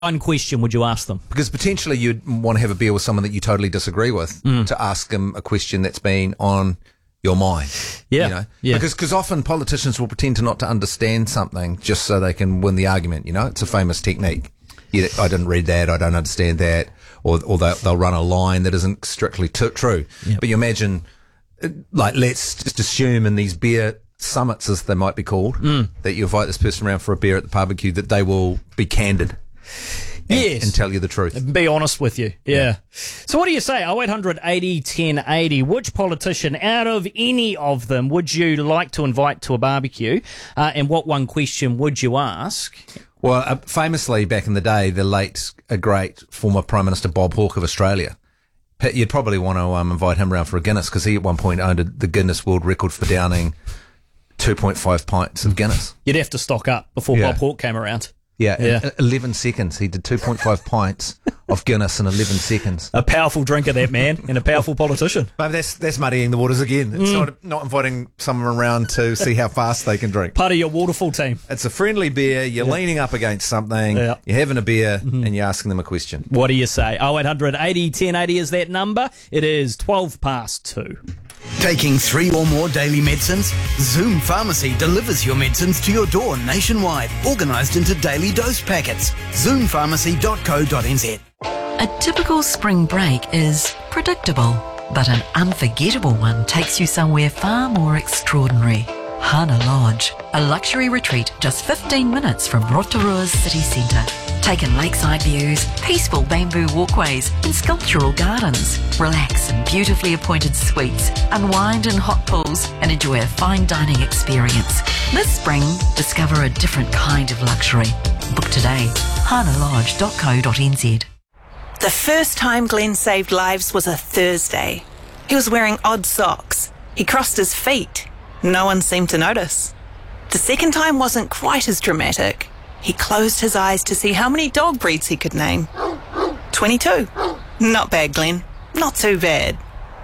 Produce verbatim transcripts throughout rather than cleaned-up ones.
one question would you ask them? Because potentially you'd want to have a beer with someone that you totally disagree with Mm. to ask them a question that's been on your mind. Yeah, You know? yeah. Because cause often politicians will pretend to not to understand something just so they can win the argument, you know? It's a famous technique. Yeah, I didn't read that, I don't understand that, or, or they'll, they'll run a line that isn't strictly t- true. Yep. But you imagine, uh, like, let's just assume in these beer summits, as they might be called, Mm. that you invite this person around for a beer at the barbecue, that they will be candid. And, Yes. and tell you the truth. Be honest with you. Yeah. So what do you say? oh eight hundred eighty ten eighty. Which politician out of any of them would you like to invite to a barbecue? Uh, and what one question would you ask? Well, uh, famously back in the day, the late, a great former Prime Minister Bob Hawke of Australia, P- you'd probably want to um, invite him around for a Guinness, because he at one point owned the Guinness World Record for downing two point five pints of Guinness. You'd have to stock up before Yeah. Bob Hawke came around. Yeah, in Yeah. eleven seconds. He did two point five pints of Guinness in eleven seconds. A powerful drinker, that man, and a powerful politician. But that's that's muddying the waters again. It's Mm. not not inviting someone around to see how fast they can drink. Part of your waterfall team. It's a friendly beer. You're leaning up against something. Yeah. You're having a beer, and you're asking them a question. What do you say? oh eight hundred eighty ten eighty is that number. It is twelve past two. Taking three or more daily medicines? Zoom Pharmacy delivers your medicines to your door nationwide, organised into daily dose packets. zoom pharmacy dot co dot n z. A typical spring break is predictable, but an unforgettable one takes you somewhere far more extraordinary. Hana Lodge, a luxury retreat just fifteen minutes from Rotorua's city centre. Take in lakeside views, peaceful bamboo walkways and sculptural gardens. Relax in beautifully appointed suites, unwind in hot pools and enjoy a fine dining experience. This spring, discover a different kind of luxury. Book today. hana lodge dot co dot n z. The first time Glenn saved lives was a Thursday. He was wearing odd socks. He crossed his feet. No one seemed to notice. The second time wasn't quite as dramatic. He closed his eyes to see how many dog breeds he could name. twenty-two. Not bad, Glenn. Not too bad.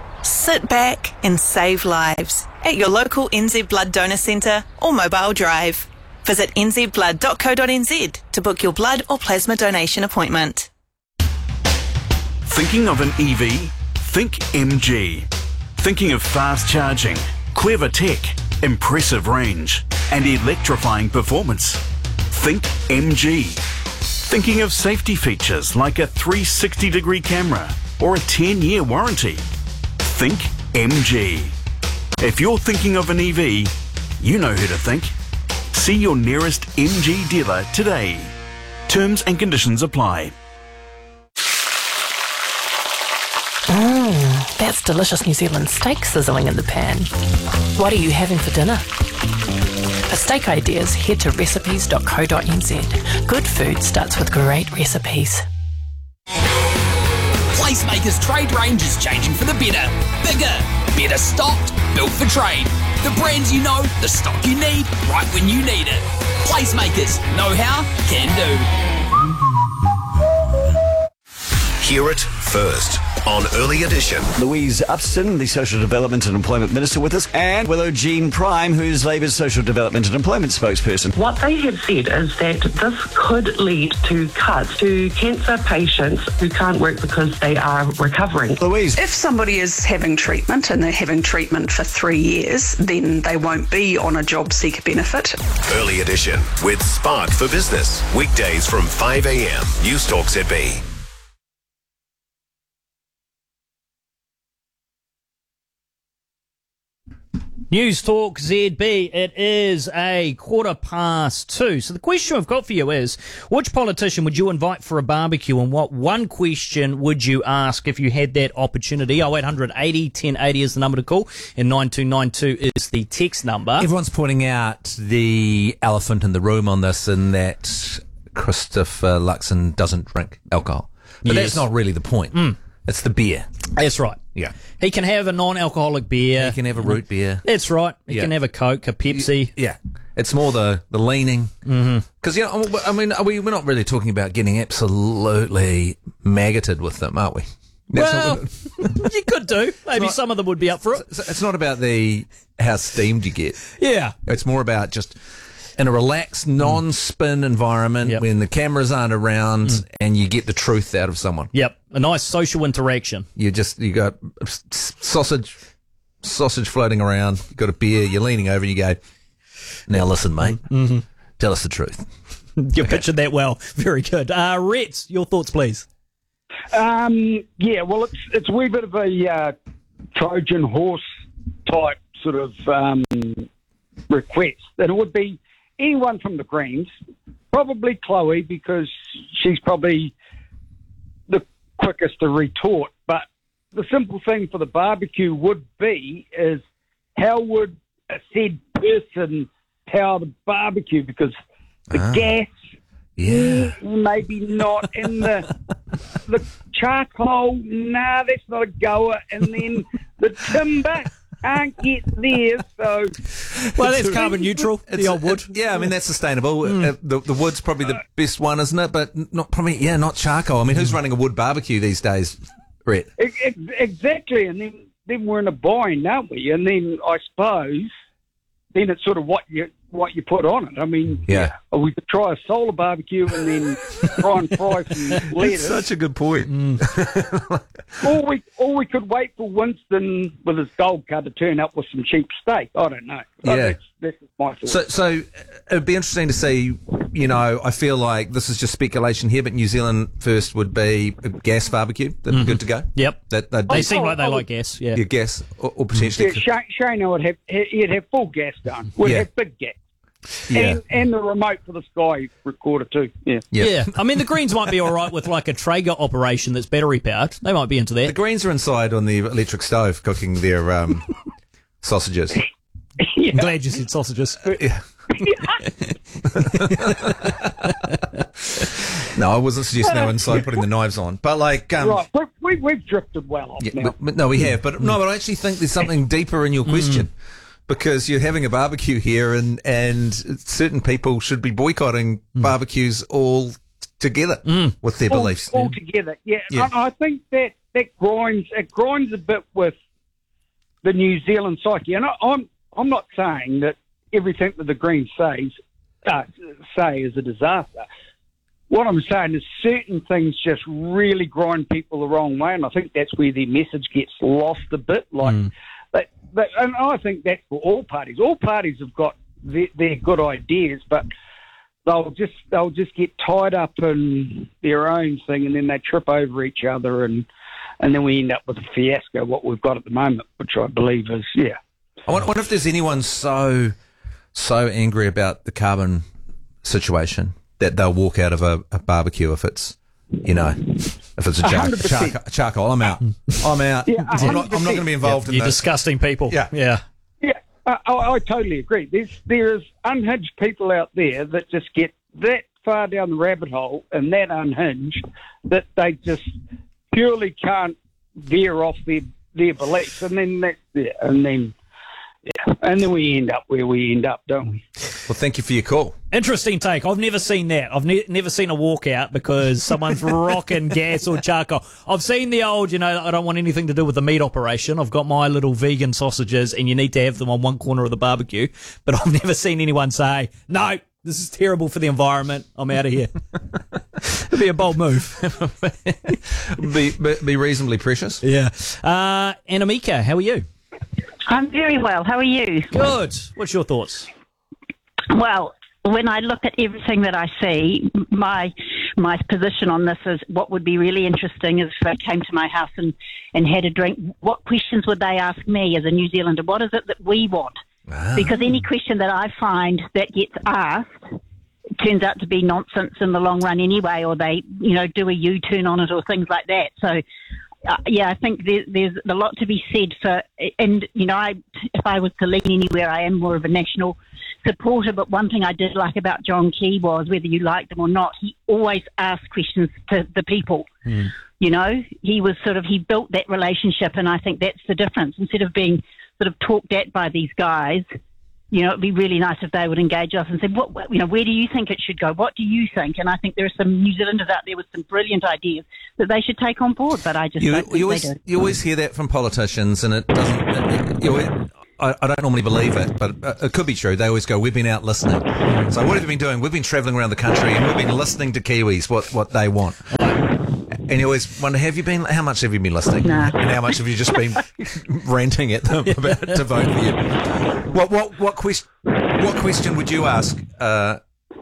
Sit back and save lives at your local N Z Blood Donor Centre or Mobile Drive. Visit n z blood dot co dot n z to book your blood or plasma donation appointment. Thinking of an E V? Think M G. Thinking of fast charging, clever tech, impressive range, and electrifying performance? Think M G. Thinking of safety features like a three sixty degree camera or a ten year warranty? Think M G. If you're thinking of an E V, you know who to think. See your nearest M G dealer today. Terms and conditions apply. Mmm, that's delicious New Zealand steak sizzling in the pan. What are you having for dinner? For steak ideas, head to recipes dot co dot n z. Good food starts with great recipes. Placemakers trade range is changing for the better. Bigger, better stocked, built for trade. The brands you know, the stock you need, right when you need it. Placemakers, know how, can do. Hear it first on Early Edition. Louise Upston, the Social Development and Employment Minister with us, and Willow Jean Prime, who's Labour's Social Development and Employment spokesperson. What they have said is that this could lead to cuts to cancer patients who can't work because they are recovering. Louise. If somebody is having treatment and they're having treatment for three years, then they won't be on a job seeker benefit. Early Edition with Spark for Business. Weekdays from five a.m. News Talk Z B. News Talk Z B, it is a quarter past two. So the question I've got for you is, which politician would you invite for a barbecue, and what one question would you ask if you had that opportunity? oh eight hundred eighty ten eighty is the number to call, and nine two nine two is the text number. Everyone's pointing out the elephant in the room on this, in that Christopher Luxon doesn't drink alcohol. But Yes. that's not really the point. Mm. It's the beer. That's right. Yeah. He can have a non-alcoholic beer. He can have a root beer. That's right. He Yeah. can have a Coke, a Pepsi. Yeah. It's more the, the leaning. Mm-hmm. Because, you know, I mean, are we, we're not really talking about getting absolutely maggoted with them, are we? That's Well, not- you could do. Maybe not- some of them would be up for it. it's it's not about the how steamed you get. Yeah. It's more about just in a relaxed, non-spin environment Yep. when the cameras aren't around and you get the truth out of someone. Yep, a nice social interaction. You just, you got s- sausage, sausage floating around, you got a beer, you're leaning over and you go, now listen, mate, Mm-hmm. tell us the truth. You pictured that well. Very good. Uh, Rhett, your thoughts, please. Um, yeah, well, it's it's a wee bit of a uh, Trojan horse type sort of um, request. And it would be anyone from the Greens, probably Chloe, because she's probably the quickest to retort. But the simple thing for the barbecue would be is how would a said person power the barbecue? Because the Ah. gas, Yeah. maybe not, and the the charcoal, nah, that's not a goer, and then the timber can't get there, so... Well, that's carbon neutral, the It's- old wood. it- yeah, I mean, that's sustainable. Uh, the, the wood's probably the best one, isn't it? But not probably, yeah, not charcoal. I mean, who's running a wood barbecue these days, Rhett? Ex- ex- Exactly, and then, then we're in a bind, aren't we? And then I suppose then it's sort of what you what you put on it. I mean, Yeah. we could try a solar barbecue and then try and fry some That's lettuce. such a good point. Or we or we could wait for Winston with his gold card to turn up with some cheap steak. I don't know. Yeah. That's, that's my thought. So, so it'd be interesting to see. You know, I feel like this is just speculation here, but New Zealand first would be a gas barbecue. That'd be good to go. Yep. That they'd They be- seem like they oh, like gas, yeah. yeah, gas or, or potentially. Yeah, Shane, Shane would have he'd have full gas done. We'd Yeah. have big gas. Yeah. And, and the remote for the Sky recorder too. Yeah. Yeah. Yeah. I mean, the Greens might be all right with like a Traeger operation that's battery powered. They might be into The that. Greens are inside on the electric stove cooking their um, sausages. I'm glad you said sausages. Yeah. No, I wasn't suggesting they were inside putting the knives on, but like, um, Right, we, we, we've drifted well off yeah, now. but, but no, we have, but no, but I actually think there's something deeper in your question. Because you're having a barbecue here, and, and certain people should be boycotting barbecues all together with their all, beliefs. all together. Yeah, Yeah. I, I think that that grinds it grinds a bit with the New Zealand psyche, and I, I'm I'm not saying that everything that the Greens says uh, say is a disaster. What I'm saying is certain things just really grind people the wrong way, and I think that's where their message gets lost a bit. Like, but, but and I think that's for all parties. All parties have got their, their good ideas, but they'll just they'll just get tied up in their own thing, and then they trip over each other, and and then we end up with a fiasco. What we've got at the moment, which I believe is yeah. I wonder, wonder if there's anyone so so angry about the carbon situation that they'll walk out of a, a barbecue if it's, you know, if it's a char- one hundred percent. char- charcoal. I'm out. I'm out. Yeah, I'm not, I'm not going to be involved in You this. disgusting people. Yeah. Yeah. Yeah, I, I, I totally agree. There's there's unhinged people out there that just get that far down the rabbit hole and that unhinged that they just purely can't veer off their their beliefs, and then that yeah, and then yeah, and then we end up where we end up, don't we? Well, thank you for your call. Interesting take. I've never seen that. I've ne- never seen a walkout because someone's rocking gas or charcoal. I've seen the old, you know, I don't want anything to do with the meat operation. I've got my little vegan sausages and you need to have them on one corner of the barbecue. But I've never seen anyone say, no, this is terrible for the environment. I'm out of here. It'd be a bold move. be, be be reasonably precious. Yeah. Uh, Anamika, how are you? I'm very well. How are you? Good. What's your thoughts? Well, when I look at everything that I see, my my position on this is what would be really interesting is if they came to my house and, and had a drink, what questions would they ask me as a New Zealander? What is it that we want? Ah. Because any question that I find that gets asked turns out to be nonsense in the long run anyway, or they, you know, do a U-turn on it or things like that. So, uh, yeah, I think there, there's a lot to be said for, and, you know, I, if I was to lean anywhere, I am more of a national supporter, but one thing I did like about John Key was, whether you liked him or not, he always asked questions to the people. Mm. You know, he was sort of, he built that relationship, and I think that's the difference. Instead of being sort of talked at by these guys, you know, it'd be really nice if they would engage us and say, what, what, you know, where do you think it should go? What do you think? And I think there are some New Zealanders out there with some brilliant ideas that they should take on board, but I just You, don't think you always they do. you always hear that from politicians, and it doesn't. It, you always, I, I don't normally believe it, but uh, it could be true. They always go, we've been out listening. So what have you been doing? We've been travelling around the country and we've been listening to Kiwis, what, what they want. And you always wonder, have you been, how much have you been listening? Nah. And how much have you just been ranting at them about to vote for you? What, what, what, quest, what question would you ask, uh,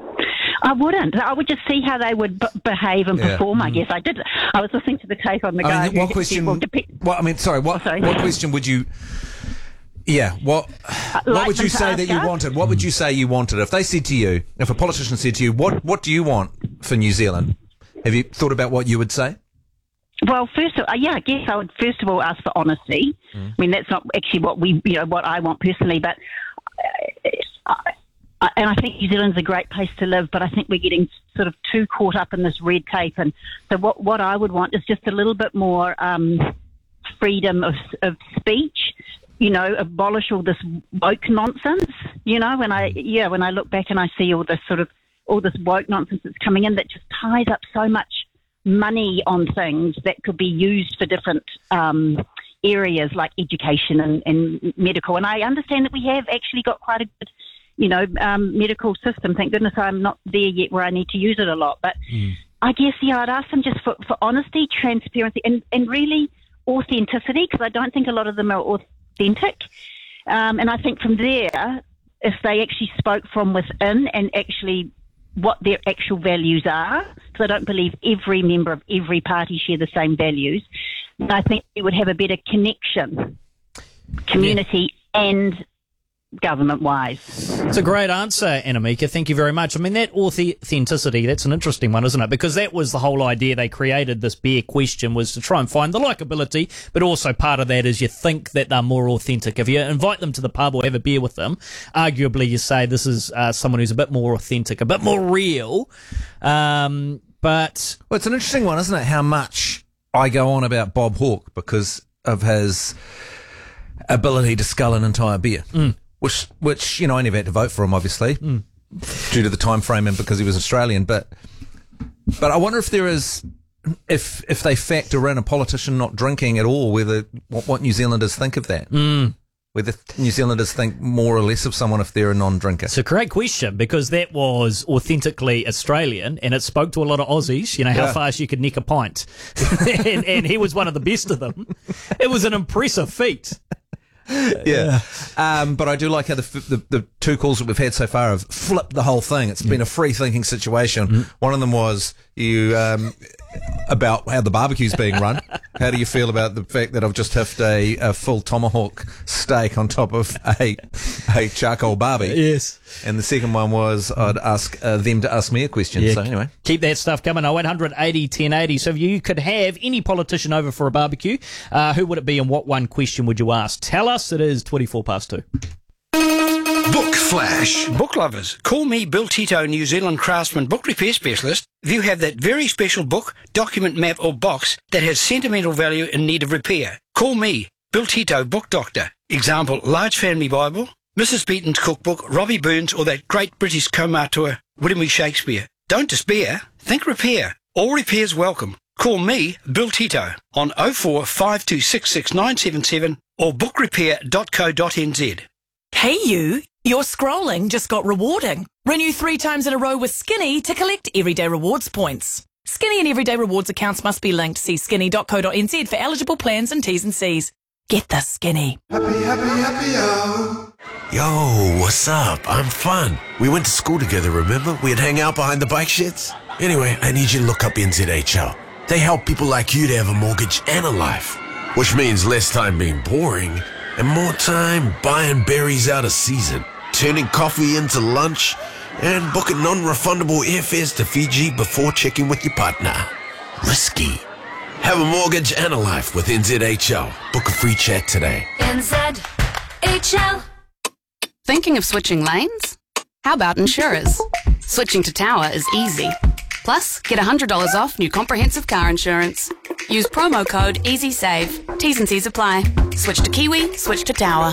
I wouldn't. I would just see how they would b- behave and Yeah. perform, I guess. I did. I was listening to the take on the guy. I mean, what who- question? well, depe- What I mean, sorry. What Oh, sorry. what question would you? Yeah. What what like would them you to say ask that you us? wanted? What would you say you wanted if they said to you, if a politician said to you, what what do you want for New Zealand? Have you thought about what you would say? Well, first of all, yeah, I guess I would first of all ask for honesty. I mean, that's not actually what we, you know, what I want personally, but uh, I, and I think New Zealand's a great place to live, but I think we're getting sort of too caught up in this red tape. And so what, what I would want is just a little bit more um, freedom of, of speech, you know, abolish all this woke nonsense, you know, when I, yeah, when I look back and I see all this sort of, all this woke nonsense that's coming in that just ties up so much money on things that could be used for different um, areas like education and, and medical. And I understand that we have actually got quite a good, you know, um, medical system. Thank goodness I'm not there yet where I need to use it a lot. But mm. I guess, yeah, I'd ask them just for, for honesty, transparency, and, and really authenticity, because I don't think a lot of them are authentic. Um, and I think from there, if they actually spoke from within and actually what their actual values are, because I don't believe every member of every party share the same values, I think we would have a better connection, community yeah. and government-wise. It's a great answer, Anamika. Thank you very much. I mean, that authenticity, that's an interesting one, isn't it? Because that was the whole idea they created this beer question, was to try and find the likeability, but also part of that is you think that they're more authentic. If you invite them to the pub or have a beer with them, arguably you say this is uh, someone who's a bit more authentic, a bit more real. Um, but... Well, it's an interesting one, isn't it? How much I go on about Bob Hawke because of his ability to scull an entire beer. Mm. Which, which, you know, I never had to vote for him, obviously, mm. due to the time frame and because he was Australian. But, but I wonder if there is, if if they factor in a politician not drinking at all, whether what, what New Zealanders think of that. Mm. Whether New Zealanders think more or less of someone if they're a non-drinker. It's a great question because that was authentically Australian and it spoke to a lot of Aussies, you know, how Yeah. fast you could nick a pint. and, and he was one of the best of them. It was an impressive feat. Yeah, um, but I do like how the, the the two calls that we've had so far have flipped the whole thing. It's been a free thinking situation. Mm. One of them was you um, about how the barbecue's being run. How do you feel about the fact that I've just hiffed a, a full tomahawk steak on top of a a charcoal barbie? Yes. And the second one was I'd ask uh, them to ask me a question. Yeah. So anyway, Keep that stuff coming. oh eight hundred eighty ten eighty. So if you could have any politician over for a barbecue, uh, who would it be and what one question would you ask? Tell us. It is twenty-four past two. Book Flash. Book lovers, call me Bill Tito, New Zealand Craftsman Book Repair Specialist. If you have that very special book, document, map or box that has sentimental value in need of repair, call me Bill Tito, Book Doctor. Example, Large Family Bible, Missus Beaton's Cookbook, Robbie Burns or that great British comauteur, William E. Shakespeare. Don't despair, think repair. All repairs welcome. Call me, Bill Tito, on oh four five two six six nine seven seven or book repair dot co dot n z. Hey you, your scrolling just got rewarding. Renew three times in a row with Skinny to collect everyday rewards points. Skinny and everyday rewards accounts must be linked. See skinny dot co dot n z for eligible plans and T's and C's. Get the Skinny. Happy, happy, happy, yo. Yo, what's up? I'm Fun. We went to school together, remember? We'd hang out behind the bike sheds. Anyway, I need you to look up N Z H L. They help people like you to have a mortgage and a life, which means less time being boring and more time buying berries out of season, turning coffee into lunch, and booking non-refundable airfares to Fiji before checking with your partner. Risky. Have a mortgage and a life with N Z H L. Book a free chat today. N Z H L. Thinking of switching lanes? How about insurers? Switching to Tower is easy. Plus, get one hundred dollars off new comprehensive car insurance. Use promo code EasySave. T's and C's apply. Switch to Kiwi, switch to Tower.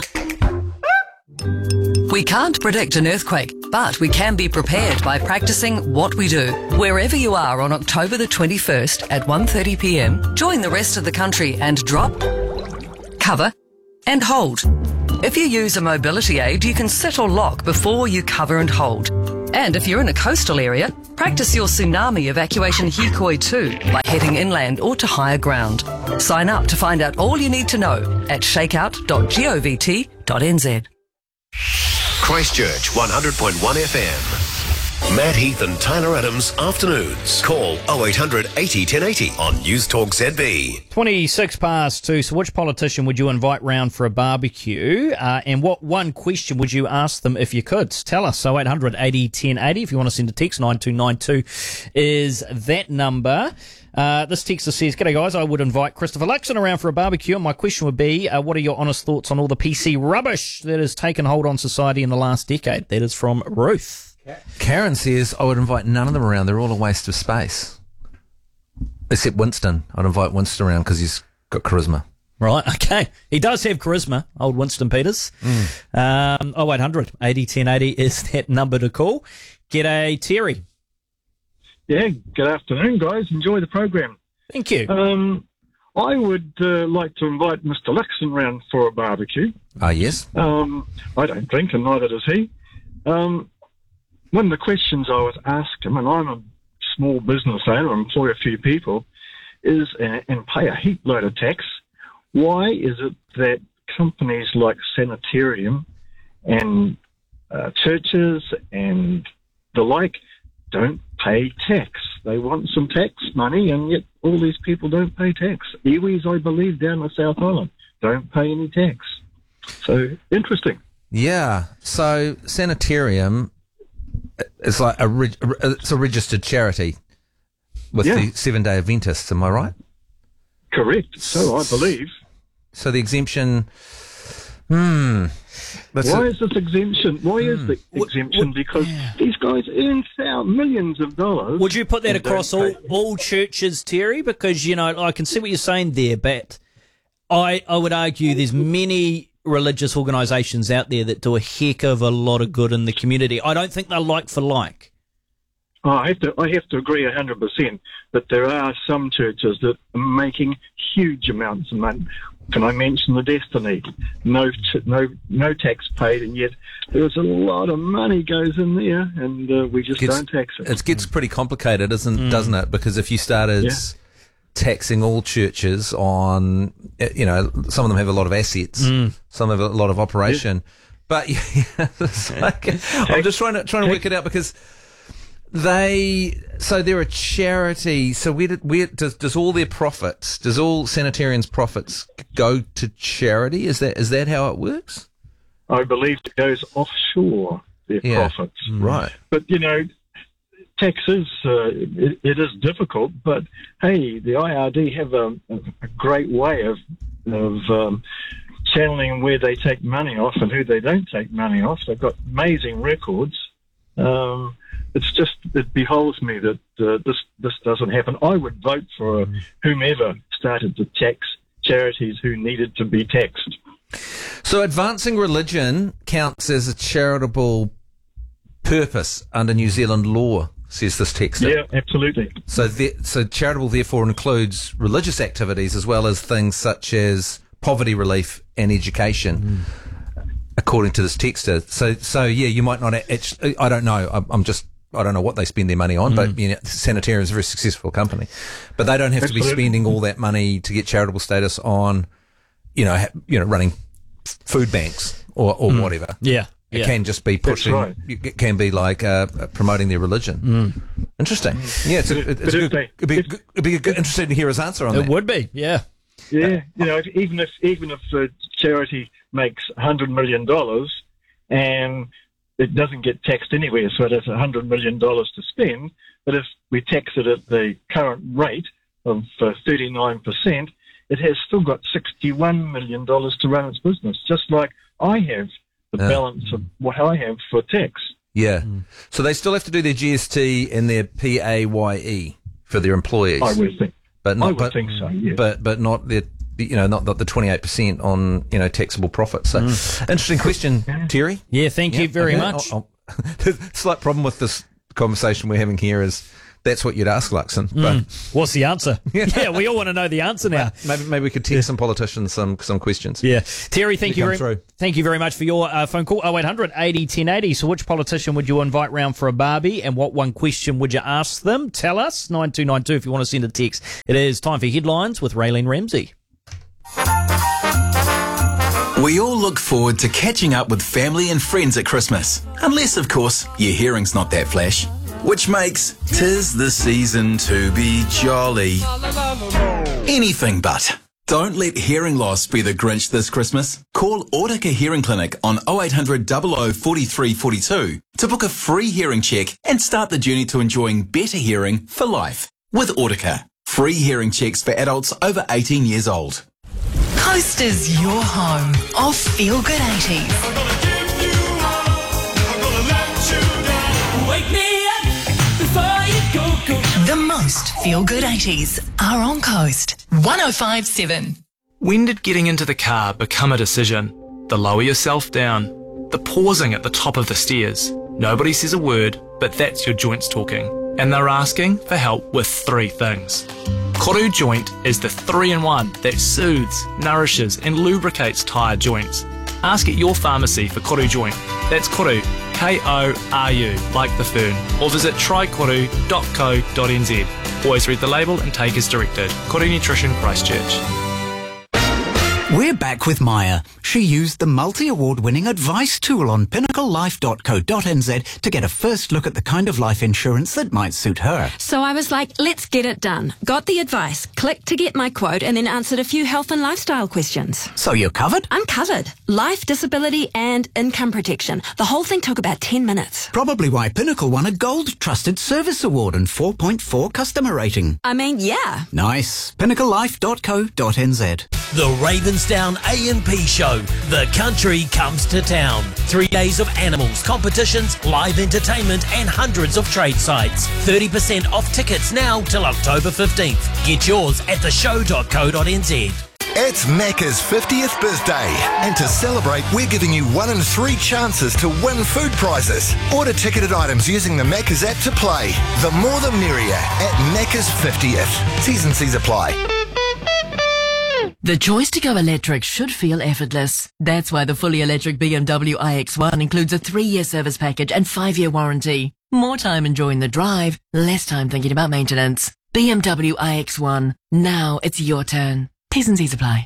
We can't predict an earthquake, but we can be prepared by practicing what we do. Wherever you are on October the twenty-first at one thirty p m, join the rest of the country and drop, cover, and hold. If you use a mobility aid, you can sit or lock before you cover and hold. And if you're in a coastal area, practice your tsunami evacuation Hikoi too by heading inland or to higher ground. Sign up to find out all you need to know at shakeout dot govt dot n z. Christchurch one hundred point one F M. Matt Heath and Tyler Adams afternoons. Call oh eight hundred eighty ten eighty on News Talk Z B. twenty-six past two. So which politician would you invite round for a barbecue? Uh, and what one question would you ask them if you could? Tell us. oh eight hundred eighty ten eighty. If you want to send a text, nine two nine two is that number. Uh, this texter says, "G'day guys, I would invite Christopher Luxon around for a barbecue, and my question would be, uh, what are your honest thoughts on all the P C rubbish that has taken hold on society in the last decade?" That is from Ruth. Karen says, I would invite none of them around. They're all a waste of space. Except Winston. I'd invite Winston around because he's got charisma. Right, okay. He does have charisma, old Winston Peters. Mm. Um, oh eight hundred eighty ten eighty is that number to call. G'day, Terry. Yeah, good afternoon, guys. Enjoy the program. Thank you. Um, I would uh, like to invite Mister Luxon round for a barbecue. Ah, yes. Um, I don't drink, and neither does he. Um, one of the questions I would ask him, and I'm a small business owner, employ a few people, is uh, and pay a heap load of tax. Why is it that companies like Sanitarium and uh, churches and the like don't pay tax? They want some tax money, and yet all these people don't pay tax. Iwis, I believe, down the South Island don't pay any tax. So, interesting. Yeah. So, Sanitarium is like a, reg- it's a registered charity with Yeah. the Seven-Day Adventists, am I right? Correct. So, I believe. So, the exemption... Hmm... That's Why a- is this exemption? Why is the exemption? Because these guys earn thou- millions of dollars. Would you put that and don't across all, pay- all churches, Terry? Because, you know, I can see what you're saying there, but I, I would argue there's many religious organisations out there that do a heck of a lot of good in the community. I don't think they're like for like. Oh, I have to. I have to agree a hundred percent. But there are some churches that are making huge amounts of money. Can I mention the Destiny? No, t- no, no tax paid, and yet there's a lot of money goes in there, and uh, we just Gets- don't tax it. It gets pretty complicated, isn't Mm. doesn't it? Because if you started Yeah. taxing all churches on, eh, you know, some of them have a lot of assets, Mm. some have a lot of operation, but yeah, it's like, I'm just trying to trying to work it out because they so they're a charity. So where did, where does does all their profits, does all Sanitarium's profits go to charity? Is that is that how it works? I believe it goes offshore, their Yeah. profits. Right. But, you know, tax is, uh, it, it is difficult, but, hey, the I R D have a, a great way of, of um, channeling where they take money off and who they don't take money off. They've got amazing records. Um, it's just, it beholds me that uh, this, this doesn't happen. I would vote for whomever started to tax charities who needed to be taxed. So advancing religion counts as a charitable purpose under New Zealand law, says this texter. Yeah, absolutely. So, the, so charitable therefore includes religious activities as well as things such as poverty relief and education, according to this texter. So, so yeah, you might not actually. I don't know. I'm, I'm just. I don't know what they spend their money on, but you know, Sanitarium is a very successful company, but they don't have to be Absolutely. spending all that money to get charitable status on, you know, ha, you know, running food banks or, or Mm. whatever. Yeah. It Yeah. can just be That's pushing. right. It can be like uh, promoting their religion. Interesting. Yeah, it's, a, But- it's but a if good, they- it'd be, a good- it'd be a good, interesting to hear his answer on It that. would be, yeah. Yeah, you know, if, even if even if a charity makes a hundred million dollars and it doesn't get taxed anywhere, so it has a hundred million dollars to spend. But if we tax it at the current rate of uh, thirty-nine percent, it has still got sixty-one million dollars to run its business, just like I have the Yeah. balance of what I have for tax. Yeah. So they still have to do their G S T and their P A Y E for their employees. I would think. But not, I would but, think so. Yeah. But but not the you know not the, the twenty-eight percent on you know taxable profits. So interesting question, Terry. Yeah, thank you very okay. much. I'll- I'll- the slight problem with this conversation we're having here is that's what you'd ask, Luxon. Mm. But what's the answer? Yeah. yeah, we all want to know the answer now. Maybe maybe we could text yeah. some politicians some some questions. Yeah, Terry, thank you, you very thank you very much for your uh, phone call. oh eight hundred eighty ten eighty. So, which politician would you invite round for a barbie, and what one question would you ask them? Tell us nine two nine two if you want to send a text. It is time for headlines with Raylene Ramsey. We all look forward to catching up with family and friends at Christmas, unless, of course, your hearing's not that flash. Which makes "'tis the season to be jolly" anything but. Don't let hearing loss be the Grinch this Christmas. Call Audica Hearing Clinic on oh eight hundred, double oh, forty-three forty-two to book a free hearing check and start the journey to enjoying better hearing for life. With Audica, free hearing checks for adults over eighteen years old. Coast is your home of Feel Good eighties. Wake me up before you go, go. The most Feel Good eighties are on Coast one oh five point seven. When did getting into the car become a decision? The lower yourself down, the pausing at the top of the stairs. Nobody says a word, but that's your joints talking. And they're asking for help with three things. Koru Joint is the three-in-one that soothes, nourishes and lubricates tired joints. Ask at your pharmacy for Koru Joint. That's Koru, K O R U, like the fern. Or visit try koru dot co dot n z. Always read the label and take as directed. Koru Nutrition, Christchurch. We're back with Maya. She used the multi-award winning advice tool on pinnacle life dot co dot n z to get a first look at the kind of life insurance that might suit her. So I was like, let's get it done. Got the advice, clicked to get my quote, and then answered a few health and lifestyle questions. So you're covered? I'm covered. Life, disability and income protection. The whole thing took about ten minutes. Probably why Pinnacle won a Gold Trusted Service Award and four point four customer rating. I mean, yeah. Nice. pinnacle life dot co dot n z. The Ravensdown A and P Show. The country comes to town. Three days of animals, competitions, live entertainment and hundreds of trade sites. thirty percent off tickets now till October fifteenth. Get yours at the show dot co dot n z. It's Macca's fiftieth birthday, and to celebrate, we're giving you one in three chances to win food prizes. Order ticketed items using the Macca's app to play. The more the merrier at Macca's fiftieth. T's and C's apply. The choice to go electric should feel effortless. That's why the fully electric B M W i X one includes a three-year service package and five-year warranty. More time enjoying the drive, less time thinking about maintenance. B M W i X one. Now it's your turn. T's and C's apply.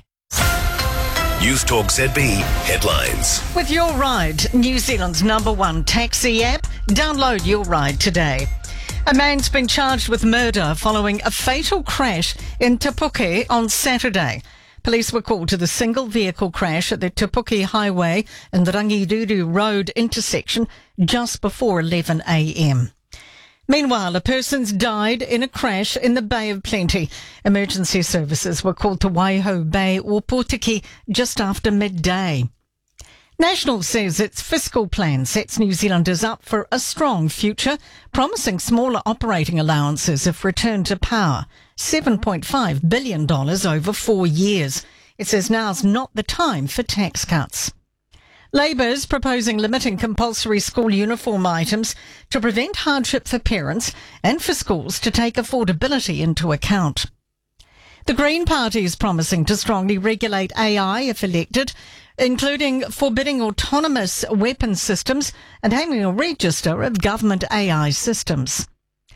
News Talk Z B headlines. With Your Ride, New Zealand's number one taxi app, download Your Ride today. A man's been charged with murder following a fatal crash in Te Puke on Saturday. Police were called to the single vehicle crash at the Te Puke Highway and the Rangiruru Road intersection just before eleven a m. Meanwhile, a person's died in a crash in the Bay of Plenty. Emergency services were called to Waiho Bay or Portiki just after midday. National says its fiscal plan sets New Zealanders up for a strong future, promising smaller operating allowances if returned to power, seven point five billion dollars over four years. It says now's not the time for tax cuts. Labour's proposing limiting compulsory school uniform items to prevent hardship for parents and for schools to take affordability into account. The Green Party is promising to strongly regulate A I if elected, including forbidding autonomous weapon systems and having a register of government A I systems.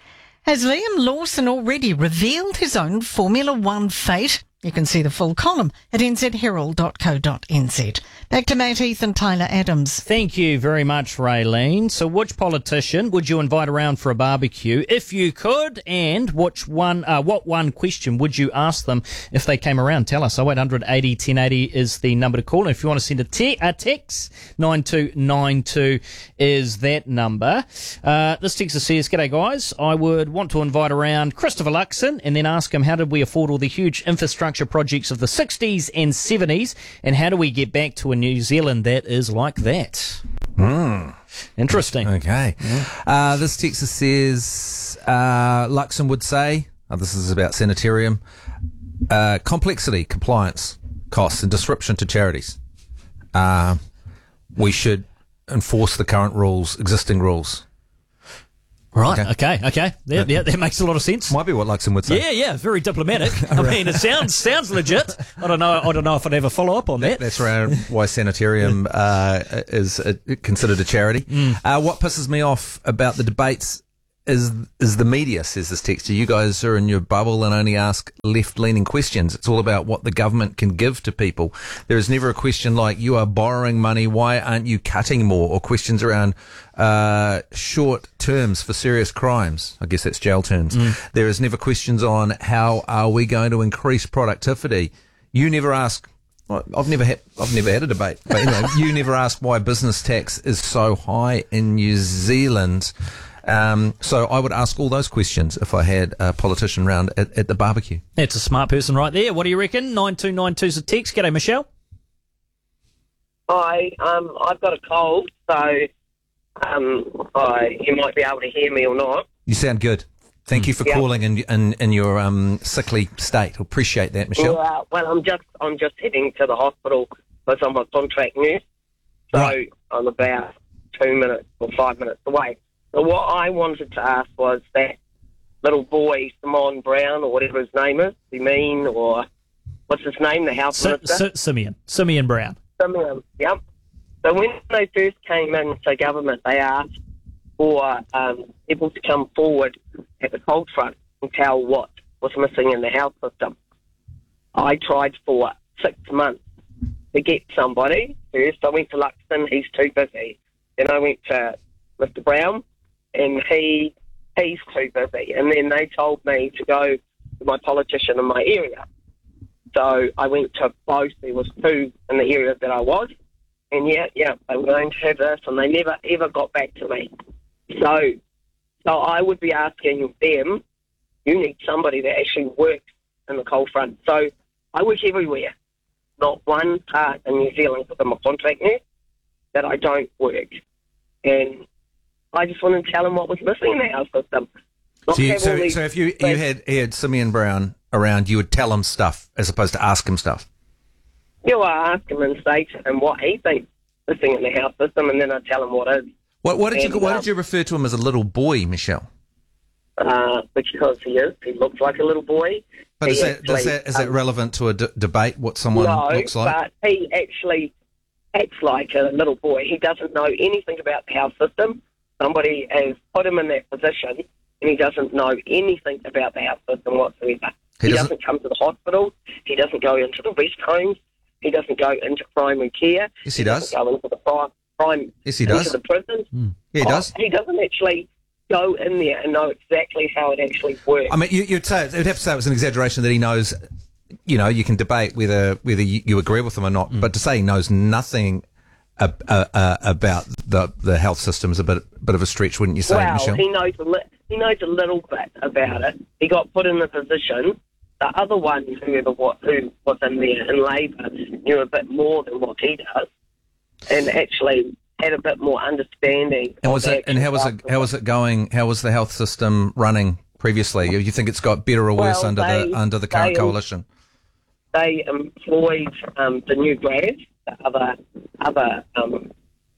Has Liam Lawson already revealed his own Formula One fate? You can see the full column at n z herald dot co dot n z. Back to Matt Heath and Tyler Adams. Thank you very much, Raylene. So which politician would you invite around for a barbecue if you could? And which one, uh, what one question would you ask them if they came around? Tell us. oh eight hundred eighty ten eighty is the number to call. And if you want to send a, te- a text, nine two nine two is that number. Uh, this texter says, "G'day guys. I would want to invite around Christopher Luxon and then ask him how did we afford all the huge infrastructure projects of the sixties and seventies, and how do we get back to a New Zealand that is like that?" Mm. Interesting. Okay. Yeah. Uh, this texter says, uh, Luxon would say, oh, this is about sanitarium, uh, complexity, compliance, costs and disruption to charities. Uh, we should enforce the current rules, existing rules. Right, okay, okay. okay. Yeah, yeah, that makes a lot of sense. Might be what Luxon would say. Yeah, yeah, very diplomatic. I mean, it sounds sounds legit. I don't know. I don't know if I'd ever follow up on that. that that's around why Sanitarium uh, is uh, considered a charity. Mm. Uh, what pisses me off about the debates is is the media, says this texter. You guys are in your bubble and only ask left-leaning questions. It's all about what the government can give to people. There is never a question like, you are borrowing money, why aren't you cutting more? Or questions around uh, short terms for serious crimes. I guess that's jail terms. Mm. There is never questions on how are we going to increase productivity. You never ask... Well, I've never had I've never had a debate, but anyway, you never ask why business tax is so high in New Zealand. Um, so I would ask all those questions if I had a politician round at, at the barbecue. That's a smart person right there. What do you reckon? nine two nine two's a text. G'day, Michelle. Hi, um, I've got a cold, so um, I, you might be able to hear me or not. You sound good. Thank you for Yep. calling in, in, in your um, sickly state. Appreciate that, Michelle. Well, well, I'm just I'm just heading to the hospital because I'm a contract nurse, so I'm about two minutes or five minutes away. So what I wanted to ask was that little boy, Simon Brown, or whatever his name is, Simeon, or what's his name, the health Si- minister? Si- Simeon. Simeon Brown. Simeon, yep. So when they first came into government, they asked for um, people to come forward at the cold front and tell what was missing in the health system. I tried for six months to get somebody. First, I went to Luxon, he's too busy. Then I went to Mister Brown, and he he's too busy. And then they told me to go to my politician in my area. So I went to both. There was two in the area that I was. And yeah, yeah, they were going to have this, and they never, ever got back to me. So, so I would be asking them, you need somebody that actually works in the cold front. So I work everywhere, not one part in New Zealand because I'm a contract nurse that I don't work. And I just wanted to tell them what was missing in the health system. Not So, you, have all so, these so if you, you things. had, you had Simeon Brown around, you would tell him stuff as opposed to ask him stuff. You know, I ask him and say to him what he thinks missing in the health system, and then I tell him what is. What, what did And, you Why um, did you refer to him as a little boy, Michelle? Uh, because he is. He looks like a little boy. But He is that, is actually, that, is that um, relevant to a d- debate, what someone no, looks like? but he actually acts like a little boy. He doesn't know anything about the health system. Somebody has put him in that position, and he doesn't know anything about the health system whatsoever. He He, doesn't- doesn't come to the hospital. He doesn't go into the rest homes. He doesn't go into primary care. Yes, he does. Doesn't go into the prime, prime Yes, he into does. the prisons. Yeah, he does. He doesn't actually go in there and know exactly how it actually works. I mean, you, you'd say you'd have to say it was an exaggeration that he knows. You know, you can debate whether whether you, you agree with him or not, but to say he knows nothing uh, uh, uh, about the the health system is a bit bit of a stretch, wouldn't you say, well, Michelle? he knows a li- he knows a little bit about it. He got put in the position. The other one, whoever what who was in there in Labour, knew a bit more than what he does, and actually had a bit more understanding. And was of it? And how was it? How was it going? How was the health system running previously? You think it's got better or worse Well, under they- the under the current they- coalition? They employed um, the new grads, the other other um,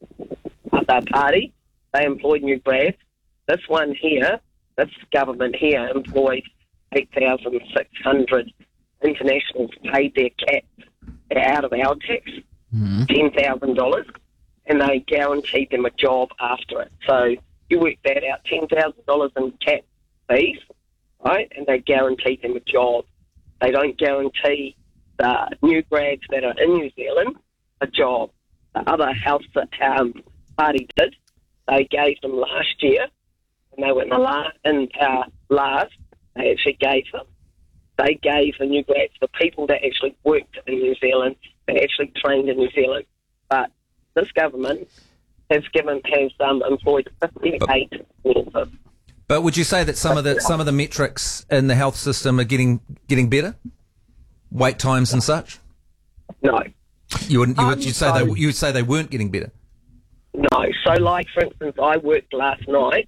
other party. They employed new grads. This one here, this government here, employed eight thousand six hundred internationals, paid their cap out of our tax, ten thousand dollars, and they guaranteed them a job after it. So you work that out, ten thousand dollars in cap fees, right? And they guaranteed them a job. They don't guarantee the new grads that are in New Zealand a job. The other health um, party did. They gave them last year, and they were in the last, in our last, they actually gave them. They gave the new grads, the people that actually worked in New Zealand, that actually trained in New Zealand. But this government has given, has um, employed fifty-eight nurses. But would you say that some of the some of the metrics in the health system are getting getting better? Wait times and such? No. You wouldn't. You would. Um, You'd say so- they. You would say they weren't getting better. No. So, like, for instance, I worked last night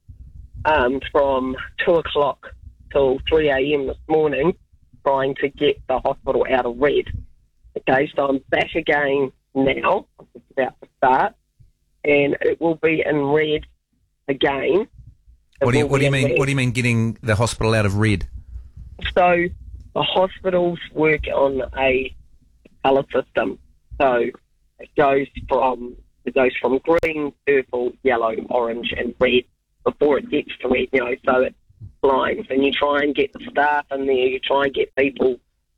um, from two o'clock till three a.m. this morning trying to get the hospital out of red. Okay, so I'm back again now. It's about to start. And it will be in red again What do you will What do you be in mean? red. What do you mean getting the hospital out of red? So the hospitals work on a colour system. So it goes from it goes from green, purple, yellow, orange, and red before it gets to red. You know, so it blinds, and you try and get the staff in there. You try and get people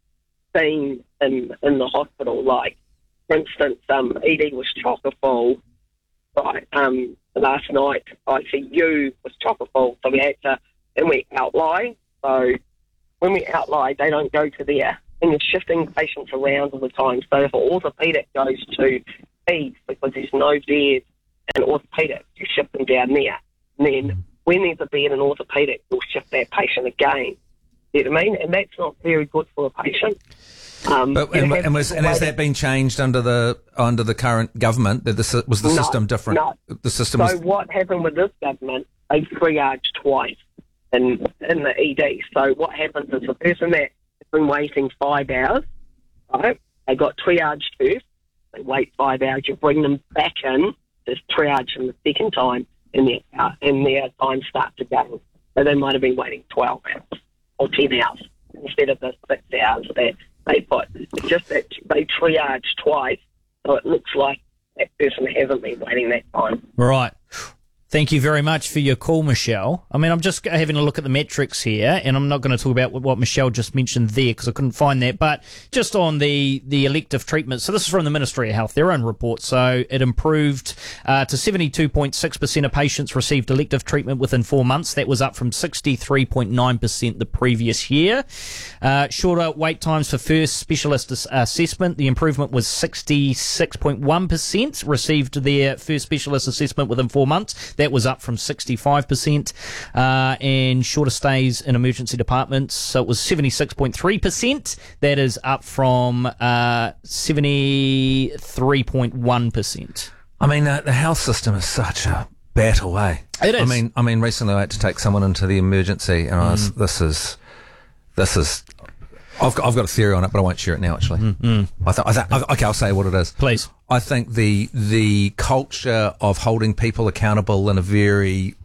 seen in in the hospital. Like, for instance, um, E D was chocker full. Right, um, last night I C U was chocker full, so we had to, and we outlie. So when we outlie, they don't go to there, and you're shifting patients around all the time. So if an orthopaedic goes to peds because there's no bed in orthopaedic, you shift them down there. And then when there's a bed in orthopaedic, you'll shift that patient again. You know what I mean? And that's not very good for a patient. Um, But, and, and, was, and has that been changed under the under the current government? That the, was the No, system different? no. The system So was. what happened with this government, they triaged twice in in the E D. So what happens is the person that has been waiting five hours, right, they got triaged first, they wait five hours, you bring them back in, just triage them the second time, and their, uh, and their time starts again. So they might have been waiting twelve hours or ten hours instead of the six hours that they put. It's just that they triage twice, so it looks like that person hasn't been waiting that time. Right. Thank you very much for your call, Michelle. I mean, I'm just having a look at the metrics here, and I'm not going to talk about what Michelle just mentioned there because I couldn't find that. But just on the, the elective treatment, so this is from the Ministry of Health, their own report. So it improved uh, to seventy-two point six percent of patients received elective treatment within four months. That was up from sixty-three point nine percent the previous year. Uh, shorter wait times for first specialist ass- assessment. The improvement was sixty-six point one percent received their first specialist assessment within four months. That was up from sixty-five percent. Uh, and shorter stays in emergency departments, so it was seventy-six point three percent. That is up from uh, seventy-three point one percent. I mean, uh, the health system is such a battle, eh? It is. I mean, I mean, recently I had to take someone into the emergency, and I was, Mm. this is, this is. I've got, I've got a theory on it, but I won't share it now. Actually, Mm-mm. I th- I th- okay, I'll say what it is. Please. I think the the culture of holding people accountable in a very,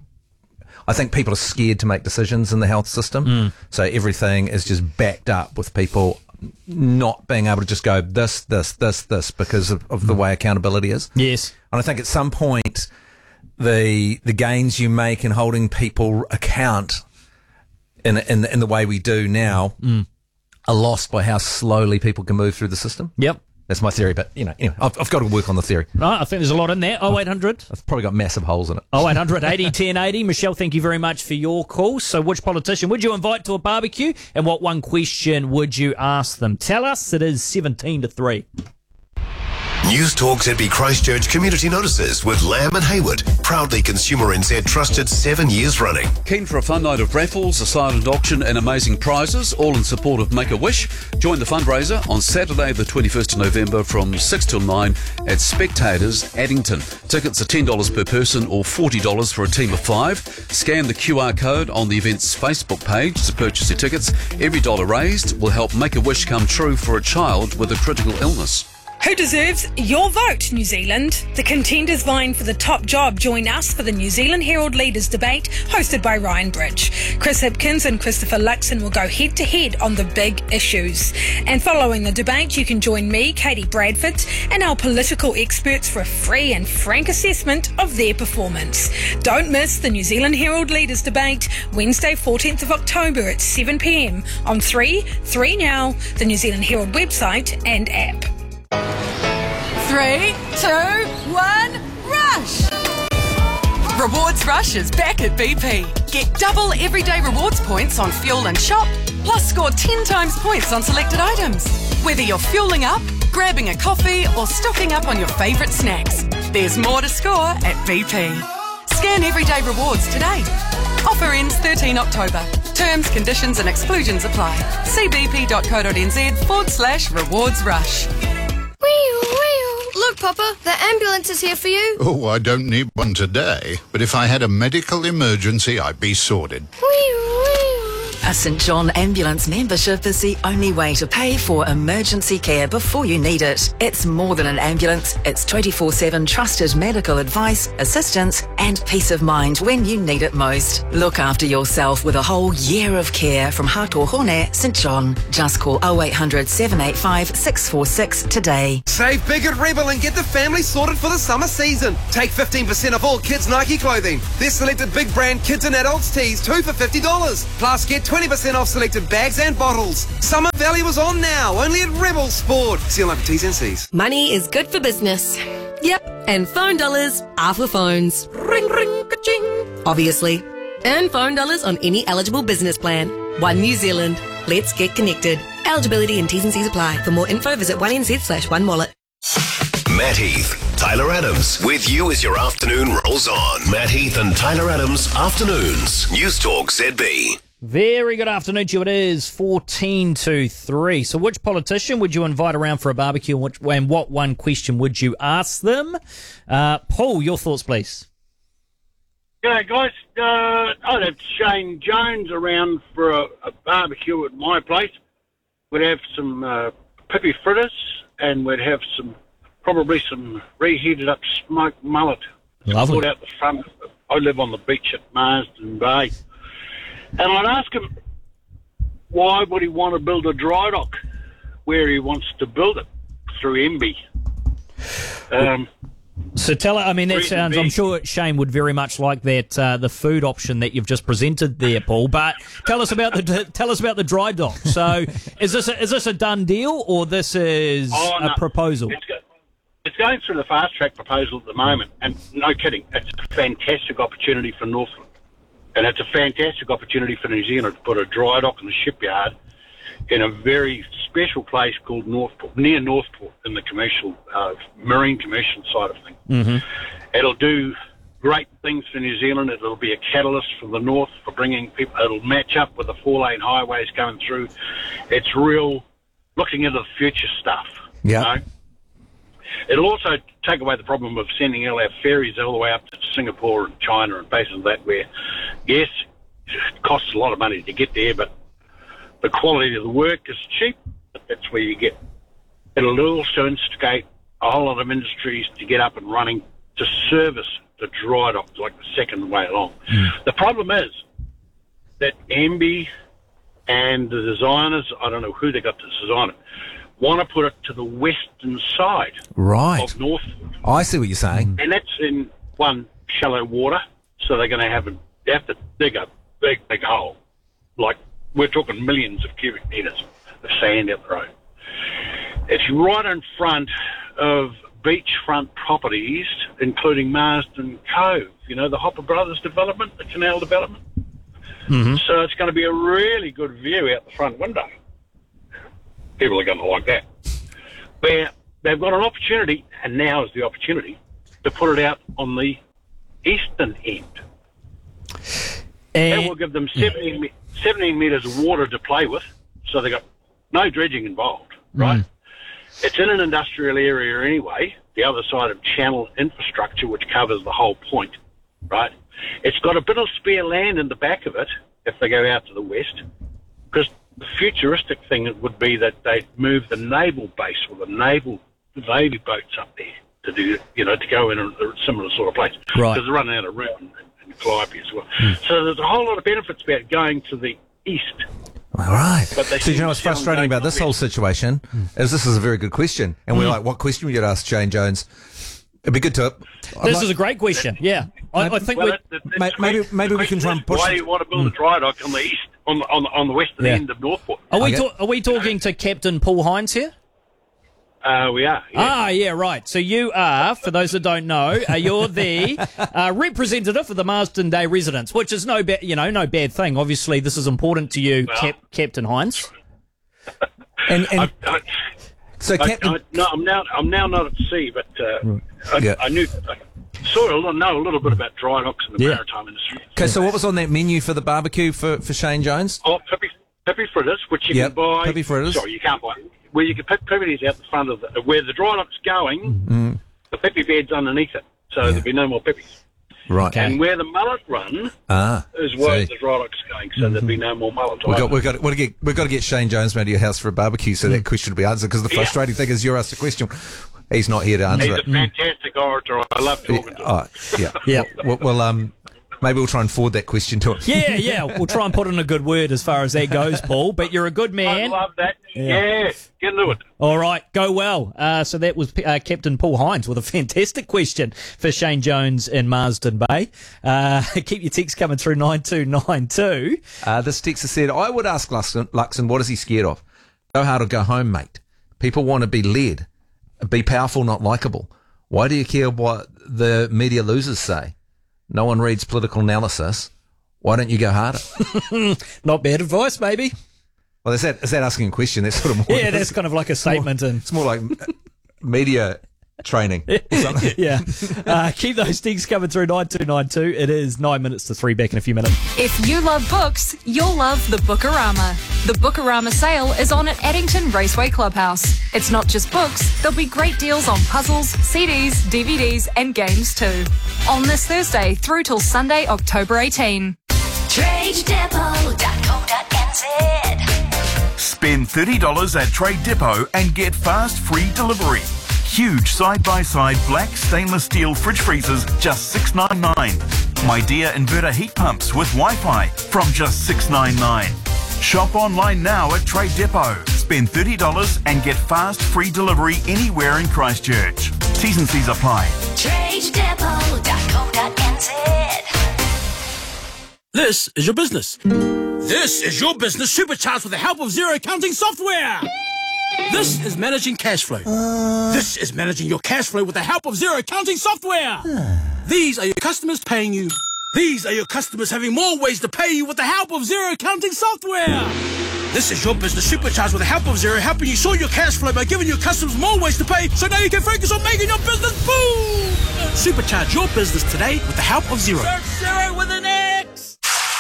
I think people are scared to make decisions in the health system, Mm. so everything is just backed up with people not being able to just go this, this, this, this because of, of the way accountability is. Yes. And I think at some point, the the gains you make in holding people account in in in the way we do now Mm. are lost by how slowly people can move through the system. Yep. That's my theory, but you know, anyway, I've, I've got to work on the theory. Right, I think there's a lot in there. oh eight hundred I've probably got massive holes in it. oh eight hundred eighty ten eighty. Michelle, thank you very much for your call. So which politician would you invite to a barbecue, and what one question would you ask them? Tell us. It is seventeen to three. News Talk Z B Christchurch Community Notices with Lamb and Hayward. Proudly Consumer N Z trusted seven years running. Keen for a fun night of raffles, a silent auction and amazing prizes, all in support of Make-A-Wish? Join the fundraiser on Saturday the twenty-first of November from six till nine at Spectators, Addington. Tickets are ten dollars per person or forty dollars for a team of five. Scan the Q R code on the event's Facebook page to purchase your tickets. Every dollar raised will help Make-A-Wish come true for a child with a critical illness. Who deserves your vote, New Zealand? The contenders vying for the top job join us for the New Zealand Herald Leaders Debate, hosted by Ryan Bridge. Chris Hipkins and Christopher Luxon will go head-to-head on the big issues. And following the debate, you can join me, Katie Bradford, and our political experts for a free and frank assessment of their performance. Don't miss the New Zealand Herald Leaders Debate, Wednesday, fourteenth of October at seven p m on three, three Now, the New Zealand Herald website and app. Three, two, one, rush! Rewards Rush is back at B P. Get double everyday rewards points on fuel and shop, plus score ten times points on selected items. Whether you're fueling up, grabbing a coffee, or stocking up on your favourite snacks, there's more to score at B P. Scan everyday rewards today. Offer ends thirteenth of October. Terms, conditions and exclusions apply. See bp.co.nz forward slash rewards rush. Wheel, wheel. Look, Papa, the ambulance is here for you. Oh, I don't need one today, but if I had a medical emergency, I'd be sorted. Wheel, wheel. A St John Ambulance membership is the only way to pay for emergency care before you need it. It's more than an ambulance, it's twenty-four seven trusted medical advice, assistance and peace of mind when you need it most. Look after yourself with a whole year of care from Hatohone St John. Just call oh eight hundred, seven eight five, six four six today. Save big at Rebel and get the family sorted for the summer season. Take fifteen percent off all kids' Nike clothing. There's selected big brand kids and adults tees, two for fifty dollars. Plus get twenty percent off selected bags and bottles. Summer Valley was on now, only at Rebel Sport. See you later, T's and C's. Money is good for business. Yep, and phone dollars are for phones. Ring, ring, ka-ching. Obviously. Earn phone dollars on any eligible business plan. One New Zealand. Let's get connected. Eligibility and T's and C's apply. For more info, visit one N Z slash one wallet. Matt Heath, Tyler Adams, with you as your afternoon rolls on. Matt Heath and Tyler Adams, Afternoons, News Talk Z B. Very good afternoon to you. It is fourteen to three. So which politician would you invite around for a barbecue, and, which, and what one question would you ask them? Uh, Paul, your thoughts, please. G'day, guys. Uh, I'd have Shane Jones around for a, a barbecue at my place. We'd have some uh, pippy fritters, and we'd have some probably some reheated up smoked mullet. Lovely. Put out the front. I live on the beach at Marsden Bay. And I'd ask him, why would he want to build a dry dock where he wants to build it? Through M B. Um, so tell I mean, that sounds, I'm sure Shane would very much like that, uh, the food option that you've just presented there, Paul. But tell us about the tell us about the dry dock. So is this a, is this a done deal, or this is oh, no, a proposal? It's, go, it's going through the fast track proposal at the moment, and no kidding, it's a fantastic opportunity for Northland. And it's a fantastic opportunity for New Zealand to put a dry dock in the shipyard in a very special place called Northport, near Northport, in the commercial, uh, marine commercial side of things. Mm-hmm. It'll do great things for New Zealand. It'll be a catalyst for the north for bringing people. It'll match up with the four-lane highways going through. It's real looking into the future stuff. Yeah. You know? It'll also take away the problem of sending all our ferries all the way up to Singapore and China and places like that where, yes, it costs a lot of money to get there, but the quality of the work is cheap. But that's where you get. It'll also instigate a whole lot of industries to get up and running to service the dry docks like the second way along. Mm. The problem is that M B and the designers, I don't know who they got to design it, want to put it to the western side right. of North. I see what you're saying. And that's in, one, shallow water, so they're going to have, a, they have to dig a big, big hole. Like, we're talking millions of cubic metres of sand out the road. It's right in front of beachfront properties, including Marsden Cove, you know, the Hopper Brothers development, the canal development. Mm-hmm. So it's going to be a really good view out the front window. People are going to like that. Where they've got an opportunity, and now is the opportunity, to put it out on the eastern end. And that will give them seventeen, me- seventeen metres of water to play with, so they've got no dredging involved, right? Mm. It's in an industrial area anyway, the other side of channel infrastructure, which covers the whole point, right? It's got a bit of spare land in the back of it if they go out to the west, because the futuristic thing would be that they'd move the naval base or the naval navy boats up there to do, you know, to go in a, a similar sort of place. Right. Because they're running out of room in, in Calliope as well. Mm. So there's a whole lot of benefits about going to the east. All right. But they so you know what's frustrating about this whole situation is this is a very good question. And we're Mm. like, what question would you ask Shane Jones? It'd be good to... I'd This like- is a great question. Yeah, I, I think Well, we. that- that- that's Maybe- maybe- great. maybe The we can question try and is, push why it. do you want to build a dry dock on the east, on the, on the, on the western Yeah. end of Northport? Are we Okay. ta- are we talking to Captain Paul Hines here? Uh, we are. Yeah. Ah, yeah, right. So you are, for those that don't know, uh, you're the uh, representative for the Marsden Day residents, which is no, ba- you know, no bad thing. Obviously, this is important to you, Well- Cap- Captain Hines. And, and I, I, so, I, Captain... I, no, I'm now I'm now not at sea, but uh, I, Yeah. I knew I sort of know a little bit about dry docks in the Yeah. maritime industry. Okay, so what was on that menu for the barbecue for, for Shane Jones? Oh, pippy, pippy fritters, which you Yep, can buy. pippy fritters. Sorry, you can't buy. Where you can put pippies out the front of the where the dry dock's going. Mm. The pippy bed's underneath it, so there'll be no more pippies. Right. And where the mullet run Ah, is where see. the Rolox going, so there'd be no more mullet. We've got, either. we've, got, we've, got to get, we've got to get Shane Jones round to your house for a barbecue so that question will be answered, because the Yeah. frustrating thing is you're asked a question, he's not here to answer He's it. a fantastic orator. I love talking to him. Oh, yeah. Yeah. Well, well, um, maybe we'll try and forward that question to him. Yeah, yeah. We'll try and put in a good word as far as that goes, Paul. But you're a good I man. love that. Yeah. Yeah, get into it. All right, go well. Uh, so that was uh, Captain Paul Hines with a fantastic question for Shane Jones in Marsden Bay. Uh, keep your texts coming through nine two nine two. Uh, this texter said, I would ask Luxon, Luxon, what is he scared of? Go hard or go home, mate. People want to be led. Be powerful, not likeable. Why do you care what the media losers say? No one reads political analysis. Why don't you go harder? Not bad advice, maybe. Well, is that, is that asking a question? That's sort of more... Yeah, that's kind of like a statement. And It's more like media training or something. yeah. Uh, keep those things coming through nine two nine two. It is nine minutes to three, back in a few minutes. If you love books, you'll love the Bookarama. The Bookarama sale is on at Addington Raceway Clubhouse. It's not just books, there'll be great deals on puzzles, C Ds, D V Ds and games too. On this Thursday through till Sunday, October eighteenth. trade depot dot co dot n z. Spend thirty dollars at Trade Depot and get fast free delivery. Huge side-by-side black stainless steel fridge freezers, just six ninety-nine. My Dear inverter heat pumps with Wi-Fi from just six ninety-nine. Shop online now at Trade Depot. Spend thirty dollars and get fast free delivery anywhere in Christchurch. T's and C's apply. trade depot dot co dot n z. This is your business. This is your business supercharged with the help of zero accounting software. This is managing cash flow. This is managing your cash flow with the help of zero accounting software. These are your customers paying you. These are your customers having more ways to pay you with the help of zero accounting software. This is your business supercharged with the help of Zero, helping you sort your cash flow by giving your customers more ways to pay, so now you can focus on making your business boom. Supercharge your business today with the help of Zero. Search Zero with an X.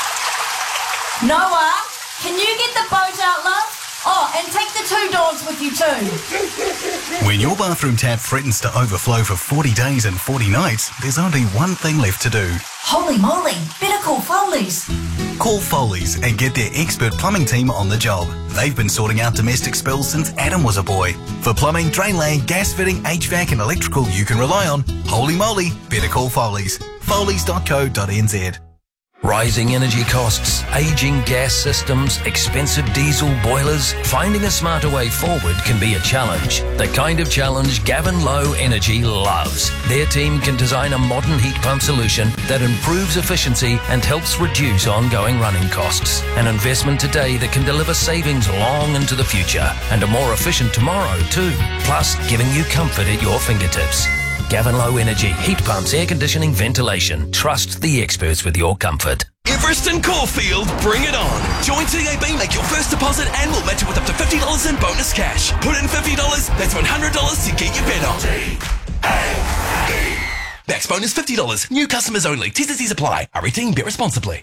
Noah, can you get the boat out, love? Oh, and take the two dogs with you too. When your bathroom tap threatens to overflow for forty days and forty nights, there's only one thing left to do. Holy moly, better call Foley's. Call Foley's and get their expert plumbing team on the job. They've been sorting out domestic spills since Adam was a boy. For plumbing, drain laying, gas fitting, H V A C and electrical you can rely on, holy moly, better call Foley's. Foley's dot co dot n z. Rising energy costs, aging gas systems, expensive diesel boilers. Finding a smarter way forward can be a challenge. The kind of challenge Gavin Low Energy loves. Their team can design a modern heat pump solution that improves efficiency and helps reduce ongoing running costs. An investment today that can deliver savings long into the future and a more efficient tomorrow too. Plus, giving you comfort at your fingertips. Gavin Low Energy, heat pumps, air conditioning, ventilation. Trust the experts with your comfort. Everest and Caulfield, bring it on. Join T A B, make your first deposit and we'll match it with up to fifty dollars in bonus cash. Put in fifty dollars, that's one hundred dollars to get your bet on. T A B. Max bonus fifty dollars. New customers only. T's and C's apply. Hurry team, bet responsibly.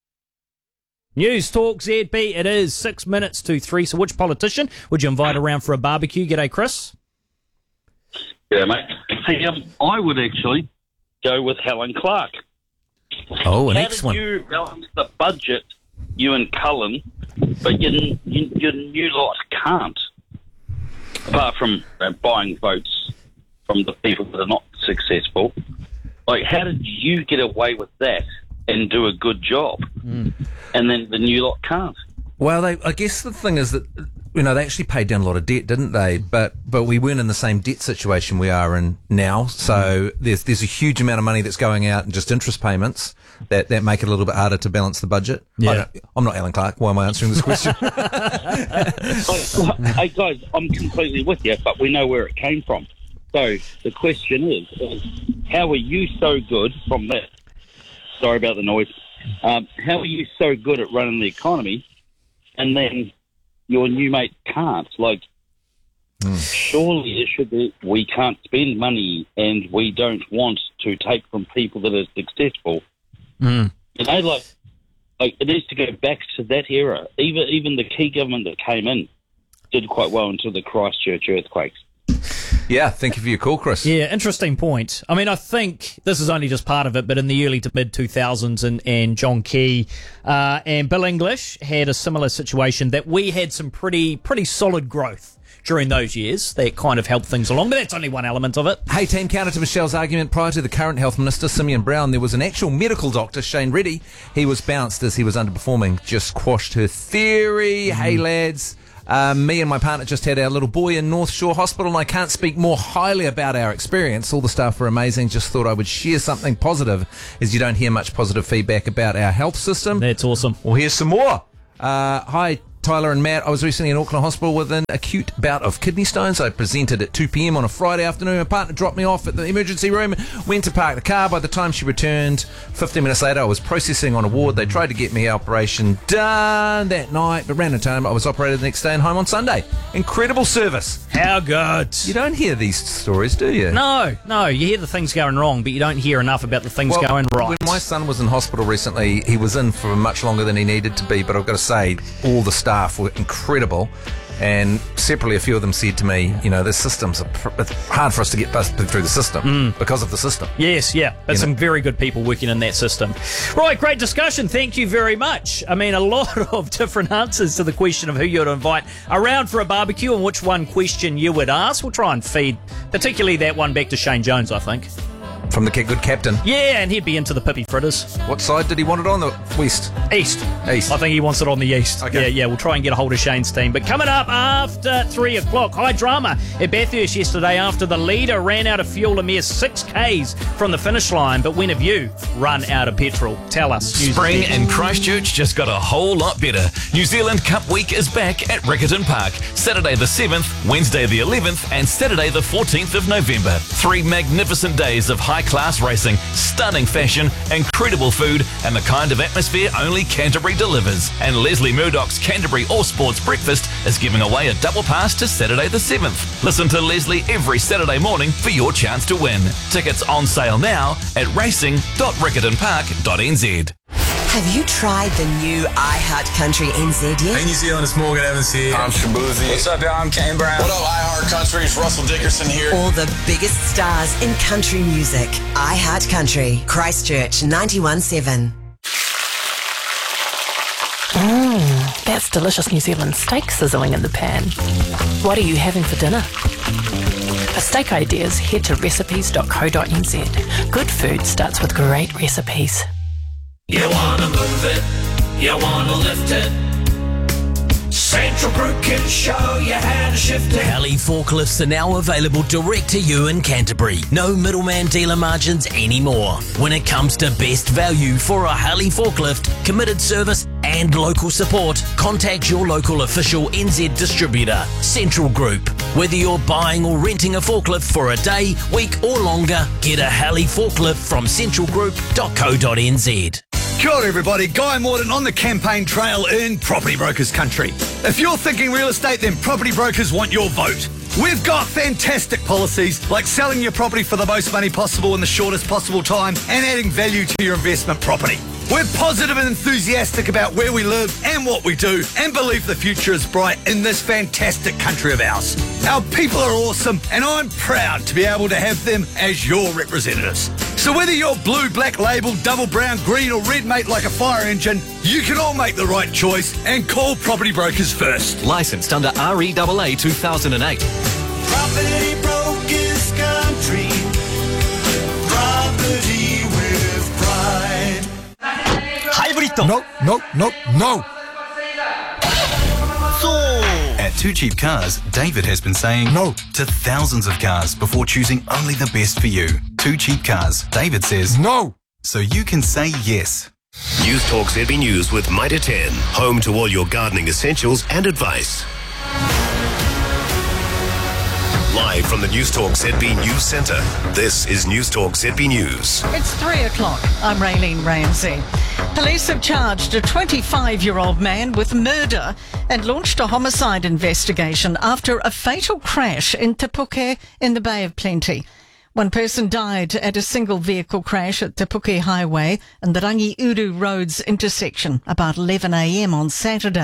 News Talk Z B, it is six minutes to three. So which politician would you invite around for a barbecue? G'day, Chris. Yeah, mate. Hey, um, I would actually go with Helen Clark. Oh, an How excellent. did you balance the budget, you and Cullen, but you, you, you new lot can't? Apart from uh, buying votes from the people that are not successful. Like, how did you get away with that and do a good job? Mm. And then the new lot can't? Well, they, I guess the thing is that, you know, they actually paid down a lot of debt, didn't they? But but we weren't in the same debt situation we are in now. So there's there's a huge amount of money that's going out in just interest payments that, that make it a little bit harder to balance the budget. Yeah. I don't, I'm not Alan Clark. Why am I answering this question? Hey, guys, I'm completely with you, but we know where it came from. So the question is, is how are you so good from that? Sorry about the noise. Um, how are you so good at running the economy and then your new mate can't? Like, mm. surely it should be, we can't spend money and we don't want to take from people that are successful. Mm. You know, like, like, it needs to go back to that era. Even even the key government that came in did quite well until the Christchurch earthquakes. Yeah, thank you for your call, Chris. Yeah, interesting point. I mean, I think this is only just part of it, but in the early to mid two thousands, and, and John Key uh, and Bill English had a similar situation that we had some pretty pretty solid growth during those years. That kind of helped things along, but that's only one element of it. Hey team, counter to Michelle's argument, prior to the current Health Minister, Simeon Brown, there was an actual medical doctor, Shane Reddy. He was bounced as he was underperforming. Just quashed her theory. Mm. Hey lads. Um, me and my partner just had our little boy in North Shore Hospital, and I can't speak more highly about our experience. All the staff were amazing. Just thought I would share something positive, as you don't hear much positive feedback about our health system. That's awesome. Well, here's some more. Uh, hi, Tyler and Matt. I was recently in Auckland Hospital with an acute bout of kidney stones. I presented at two p.m. on a Friday afternoon. My partner dropped me off at the emergency room, went to park the car. By the time she returned, fifteen minutes later, I was processing on a ward. They tried to get me operation done that night, but ran into home. I was operated the next day and home on Sunday. Incredible service. How good. You don't hear these stories, do you? No, no. You hear the things going wrong, but you don't hear enough about the things well, going right. When my son was in hospital recently, he was in for much longer than he needed to be, but I've got to say, all the staff were incredible. And separately, a few of them said to me, you know, the systems are pr- it's hard for us to get busted through the system mm. because of the system. Yes, yeah. But you some know? very good people working in that system. Right, great discussion. Thank you very much. I mean, a lot of different answers to the question of who you'd invite around for a barbecue and which one question you would ask. We'll try and feed particularly that one back to Shane Jones, I think. From the good captain. Yeah, and he'd be into the pippy fritters. What side did he want it on? The west? East. East. I think he wants it on the east. Okay. Yeah, yeah, we'll try and get a hold of Shane's team. But coming up after three o'clock, high drama at Bathurst yesterday after the leader ran out of fuel a mere six kays from the finish line. But when have you run out of petrol? Tell us. Spring in Christchurch just got a whole lot better. New Zealand Cup Week is back at Riccarton Park. Saturday the seventh, Wednesday the eleventh and Saturday the fourteenth of November. Three magnificent days of high-class racing, stunning fashion, incredible food, and the kind of atmosphere only Canterbury delivers. And Leslie Murdoch's Canterbury All Sports Breakfast is giving away a double pass to Saturday the seventh. Listen to Leslie every Saturday morning for your chance to win. Tickets on sale now at racing dot riccarton park dot n z. Have you tried the new iHeart Country N Z yet? Hey New Zealand, it's Morgan Evans here. I'm Shabuzi. What's up, y'all? I'm Kane Brown. What up, iHeart Country? It's Russell Dickerson here. All the biggest stars in country music. iHeart Country, Christchurch ninety-one point seven. Mmm, that's delicious New Zealand steak sizzling in the pan. What are you having for dinner? For steak ideas, head to recipes dot co dot n z. Good food starts with great recipes. You wanna move it, you wanna lift it. Central Group can show you how to shift it. Heli forklifts are now available direct to you in Canterbury. No middleman dealer margins anymore. When it comes to best value for a Heli forklift, committed service and local support, contact your local official N Z distributor, Central Group. Whether you're buying or renting a forklift for a day, week or longer, get a Heli forklift from central group dot co dot n z. Kia ora everybody, Guy Morton on the campaign trail in Property Brokers Country. If you're thinking real estate, then Property Brokers want your vote. We've got fantastic policies like selling your property for the most money possible in the shortest possible time and adding value to your investment property. We're positive and enthusiastic about where we live and what we do and believe the future is bright in this fantastic country of ours. Our people are awesome and I'm proud to be able to have them as your representatives. So whether you're blue, black label, double brown, green or red mate like a fire engine, you can all make the right choice and call Property Brokers first. Licensed under R E A A two thousand eight. Property Brokers Country. Property with pride. Hybrid. No, no, no, no. At Too Cheap Cars, David has been saying no to thousands of cars before choosing only the best for you. Too Cheap Cars, David says no, so you can say yes. News Talk Z B News with Mitre ten, home to all your gardening essentials and advice. Live from the News Talk Z B News Centre, this is News Talk Z B News. It's three o'clock. I'm Raylene Ramsey. Police have charged a twenty-five-year-old man with murder and launched a homicide investigation after a fatal crash in Te Puke in the Bay of Plenty. One person died at a single vehicle crash at Te Puke Highway and the Rangiuru Roads intersection about eleven a.m. on Saturday.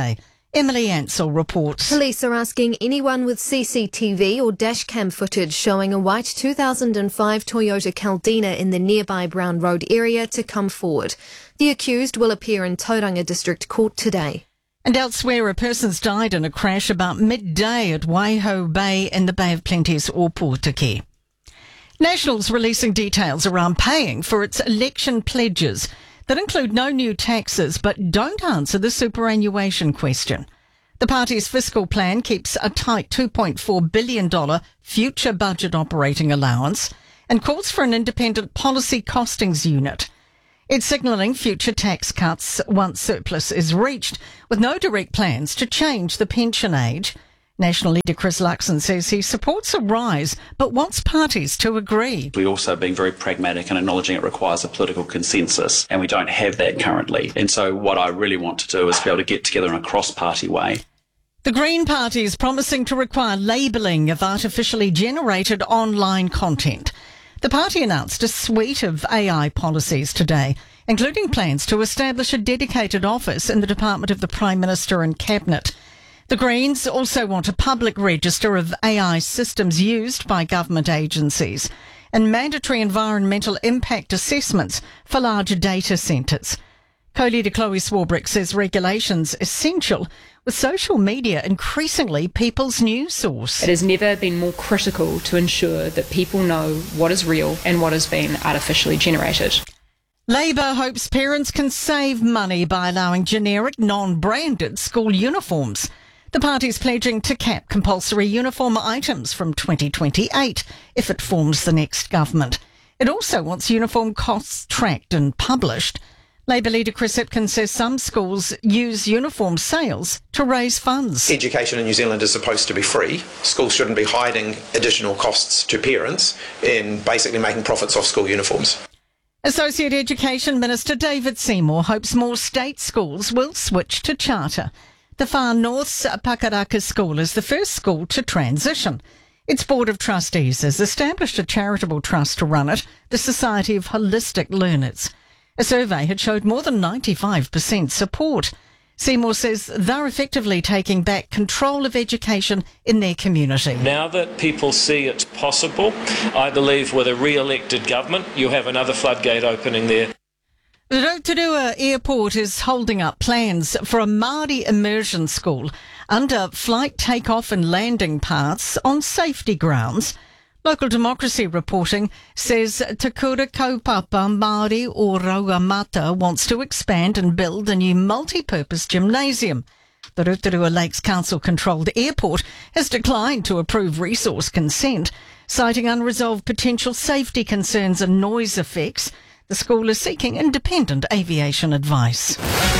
Emily Ansell reports. Police are asking anyone with C C T V or dashcam footage showing a white two thousand five Toyota Caldina in the nearby Brown Road area to come forward. The accused will appear in Tauranga District Court today. And elsewhere, a person's died in a crash about midday at Waiho Bay in the Bay of Plenty's Opotiki. National's releasing details around paying for its election pledges that include no new taxes but don't answer the superannuation question. The party's fiscal plan keeps a tight two point four billion dollars future budget operating allowance and calls for an independent policy costings unit. It's signalling future tax cuts once surplus is reached, with no direct plans to change the pension age. National leader Chris Luxon says he supports a rise, but wants parties to agree. We're also being very pragmatic and acknowledging it requires a political consensus, and we don't have that currently. And so what I really want to do is be able to get together in a cross-party way. The Green Party is promising to require labelling of artificially generated online content. The party announced a suite of A I policies today, including plans to establish a dedicated office in the Department of the Prime Minister and Cabinet. The Greens also want a public register of A I systems used by government agencies and mandatory environmental impact assessments for larger data centres. Co-leader Chloe Swarbrick says regulation's essential, with social media increasingly people's news source. It has never been more critical to ensure that people know what is real and what has been artificially generated. Labor hopes parents can save money by allowing generic, non-branded school uniforms. The party's pledging to cap compulsory uniform items from twenty twenty-eight if it forms the next government. It also wants uniform costs tracked and published. Labor leader Chris Hipkins says some schools use uniform sales to raise funds. Education in New Zealand is supposed to be free. Schools shouldn't be hiding additional costs to parents in basically making profits off school uniforms. Associate Education Minister David Seymour hopes more state schools will switch to charter. The Far North's Pakaraka School is the first school to transition. Its Board of Trustees has established a charitable trust to run it, the Society of Holistic Learners. A survey had showed more than ninety-five percent support. Seymour says they're effectively taking back control of education in their community. Now that people see it's possible, I believe with a re-elected government, you'll have another floodgate opening there. The Rotorua Airport is holding up plans for a Māori immersion school under flight takeoff and landing paths on safety grounds. Local Democracy reporting says Te Kura Kaupapa Māori o Rauamata wants to expand and build a new multi-purpose gymnasium. The Rotorua Lakes Council-controlled airport has declined to approve resource consent, citing unresolved potential safety concerns and noise effects. The school is seeking independent aviation advice.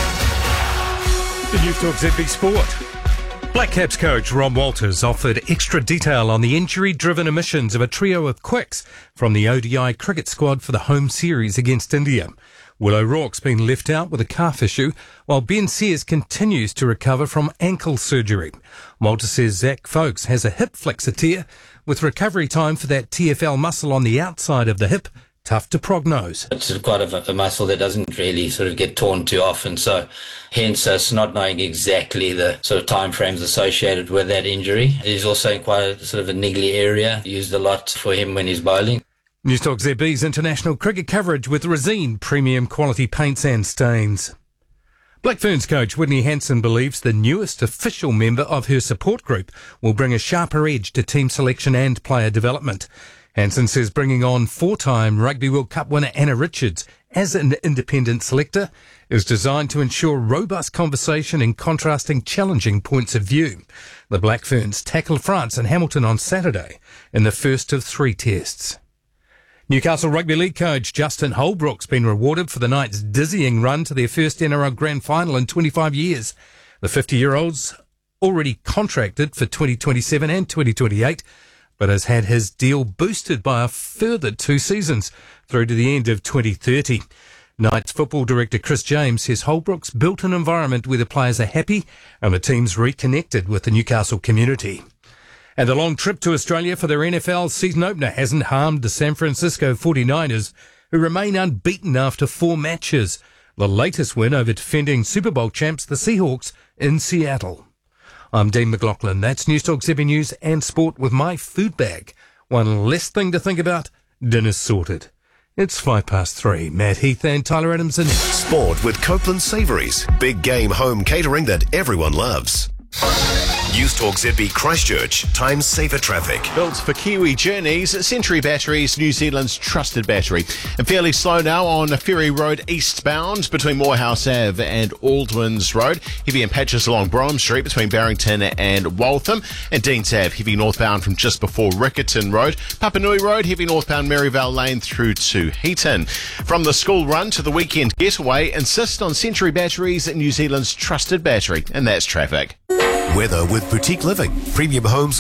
The News Talk Z B Sport. Black Caps coach Ron Walters offered extra detail on the injury-driven omissions of a trio of quicks from the O D I cricket squad for the home series against India. Will O'Rourke's been left out with a calf issue, while Ben Sears continues to recover from ankle surgery. Walters says Zach Folkes has a hip flexor tear, with recovery time for that T F L muscle on the outside of the hip tough to prognose. It's quite a, a muscle that doesn't really sort of get torn too often, so hence us not knowing exactly the sort of time frames associated with that injury. It is also in quite a sort of a niggly area, used a lot for him when he's bowling. News Talk Z B's international cricket coverage with Resine premium quality paints and stains. Black Ferns coach Whitney Hansen believes the newest official member of her support group will bring a sharper edge to team selection and player development. Hansen says bringing on four-time Rugby World Cup winner Anna Richards as an independent selector is designed to ensure robust conversation and contrasting challenging points of view. The Black Ferns tackled France and Hamilton on Saturday in the first of three tests. Newcastle Rugby League coach Justin Holbrook's been rewarded for the night's dizzying run to their first N R L Grand Final in twenty-five years. The fifty-year-old's already contracted for twenty twenty-seven and twenty twenty-eight, but has had his deal boosted by a further two seasons through to the end of twenty thirty. Knights football director Chris James says Holbrook's built an environment where the players are happy and the team's reconnected with the Newcastle community. And the long trip to Australia for their N F L season opener hasn't harmed the San Francisco forty-niners, who remain unbeaten after four matches. the latest win over defending Super Bowl champs, the Seahawks, in Seattle. I'm Dean McLaughlin. That's News Talk Z B News and Sport with my food bag. One less thing to think about, dinner's sorted. It's five past three. Matt Heath and Tyler Adams are next. Sport with Copeland Savouries. Big game home catering that everyone loves. News Talk Z B Christchurch. Time saver traffic. Built for Kiwi journeys, Century Batteries, New Zealand's trusted battery. And fairly slow now on Ferry Road eastbound between Morehouse Ave and Aldwins Road. Heavy in patches along Brougham Street between Barrington and Waltham. And Deans Ave, heavy northbound from just before Riccarton Road. Papanui Road, heavy northbound Maryvale Lane through to Heaton. From the school run to the weekend getaway, insist on Century Batteries, New Zealand's trusted battery. And that's traffic. Weather with Boutique Living. Premium homes